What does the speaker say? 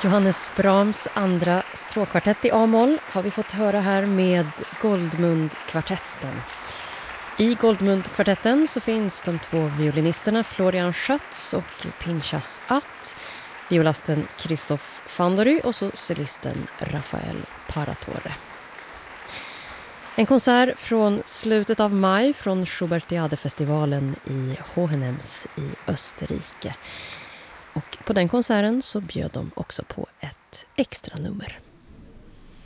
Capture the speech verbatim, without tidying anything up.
Johannes Brahms andra stråkkvartett i A-moll har vi fått höra här med Goldmund-kvartetten. I Goldmund-kvartetten så finns de två violinisterna Florian Schatz och Pinchas Att, violasten Christoph Fandory och så cellisten Rafael Paratore. En konsert från slutet av maj från Schubertiade-festivalen i Hohenems i Österrike. Och på den konserten så bjöd de också på ett extra nummer.